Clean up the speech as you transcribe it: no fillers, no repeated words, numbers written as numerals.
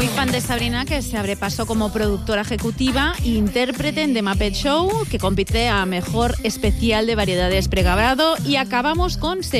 Muy fan de Sabrina, que se abre paso como productora ejecutiva e intérprete en The Muppet Show, que compite a Mejor Especial de Variedades pregrabado. Y acabamos con